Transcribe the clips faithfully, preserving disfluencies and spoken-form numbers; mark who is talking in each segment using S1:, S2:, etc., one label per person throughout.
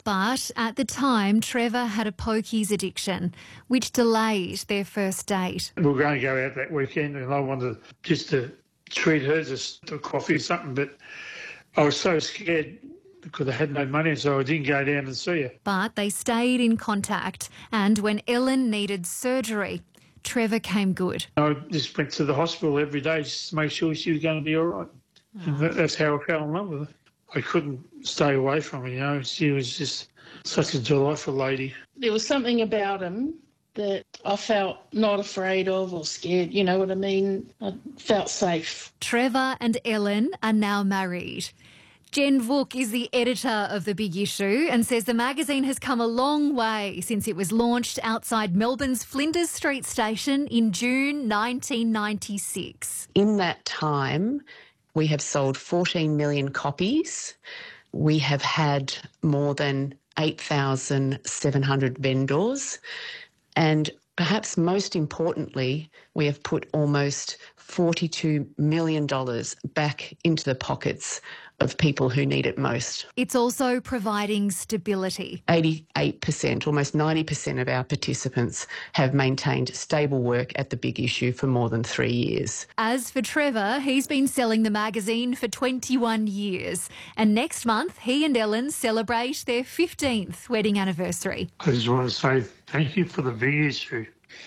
S1: But at the time, Trevor had a pokies addiction, which delayed their first date.
S2: We were going to go out that weekend and I wanted just to treat her, just a coffee or something, but I was so scared because I had no money, so I didn't go down and see her.
S1: But they stayed in contact, and when Ellen needed surgery, Trevor came good.
S2: I just went to the hospital every day just to make sure she was going to be all right. Oh. And that, that's how I fell in love with her. I couldn't stay away from her, you know. She was just such a delightful lady.
S3: There was something about him that I felt not afraid of or scared, you know what I mean? I felt safe.
S1: Trevor and Ellen are now married. Jen Vuk is the editor of The Big Issue and says the magazine has come a long way since it was launched outside Melbourne's Flinders Street station in June nineteen ninety-six.
S4: In that time, we have sold fourteen million copies. We have had more than eight thousand seven hundred vendors. And perhaps most importantly, we have put almost forty-two million dollars back into the pockets of people who need it most.
S1: It's also providing stability.
S4: eighty-eight percent, almost ninety percent of our participants have maintained stable work at The Big Issue for more than three years.
S1: As for Trevor, he's been selling the magazine for twenty-one years. And next month, he and Ellen celebrate their fifteenth wedding anniversary.
S2: I just want to say thank you for The Big Issue.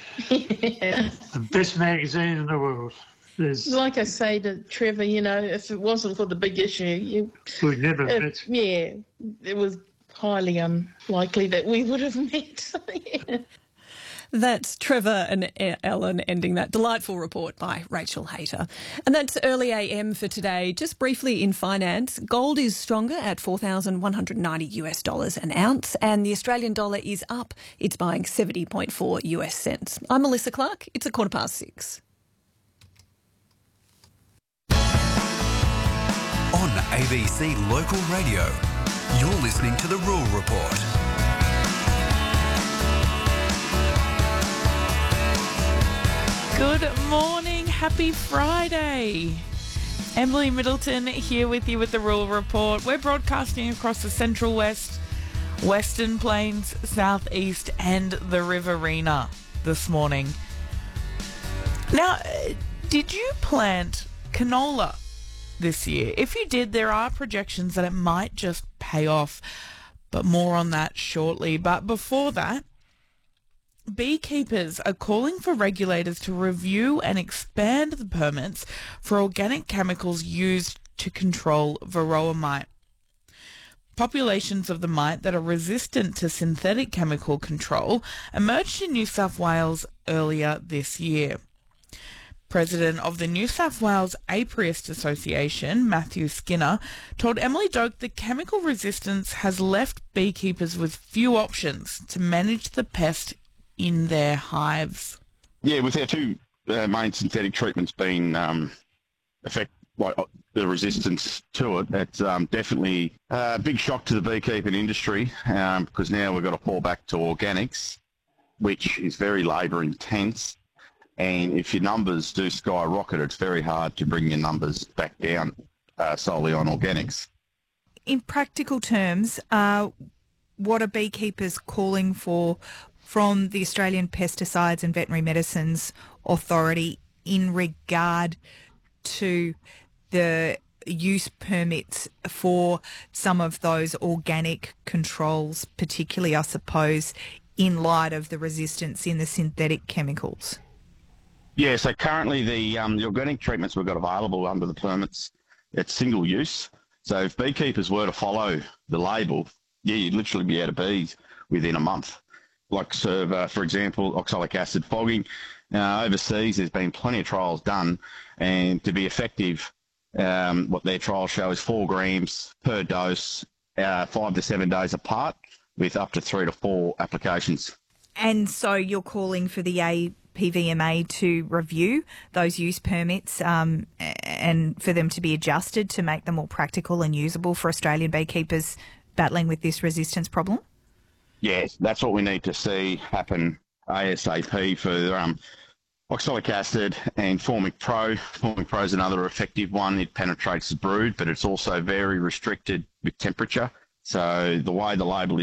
S3: Yeah.
S2: The best magazine in the world. There's,
S3: like I say to Trevor, you know, if it wasn't for The Big Issue, you,
S2: we'd never
S3: it,
S2: met.
S3: Yeah, it was highly unlikely that we would have met. Yeah.
S5: That's Trevor and Ellen ending that delightful report by Rachel Hayter. And that's Early A M for today. Just briefly in finance, gold is stronger at four thousand one hundred ninety US dollars an ounce, and the Australian dollar is up. It's buying seventy point four US cents. I'm Melissa Clark. It's a quarter past six.
S6: On A B C Local Radio, you're listening to The Rural Report.
S7: Good morning, happy Friday. Emily Middleton here with you with The Rural Report. We're broadcasting across the Central West, Western Plains, South East and the Riverina this morning. Now, did you plant canola this year? If you did, there are projections that it might just pay off, but more on that shortly. But before that, beekeepers are calling for regulators to review and expand the permits for organic chemicals used to control varroa mite. Populations of the mite that are resistant to synthetic chemical control emerged in New South Wales earlier this year. President of the New South Wales Apiarist Association, Matthew Skinner, told Emily Doak that chemical resistance has left beekeepers with few options to manage the pest in their hives.
S8: Yeah, with our two uh, main synthetic treatments being um, affect like uh, the resistance to it, it's um, definitely a big shock to the beekeeping industry um, because now we've got to fall back to organics, which is very labour intense. And if your numbers do skyrocket, it's very hard to bring your numbers back down uh, solely on organics.
S9: In practical terms, uh, what are beekeepers calling for from the Australian Pesticides and Veterinary Medicines Authority in regard to the use permits for some of those organic controls, particularly, I suppose, in light of the resistance in the synthetic chemicals?
S8: Yeah, so currently the, um, the organic treatments we've got available under the permits, it's single use. So if beekeepers were to follow the label, yeah, you'd literally be out of bees within a month. Like, serve, uh, for example, oxalic acid fogging. Uh, overseas, there's been plenty of trials done, and to be effective, um, what their trials show is four grams per dose, uh, five to seven days apart, with up to three to four applications.
S9: And so you're calling for the A P V M A to review those use permits um, and for them to be adjusted to make them more practical and usable for Australian beekeepers battling with this resistance problem?
S8: Yes, that's what we need to see happen ASAP for um, oxalic acid and Formic Pro. Formic Pro is another effective one. It penetrates the brood, but it's also very restricted with temperature. So the way the label is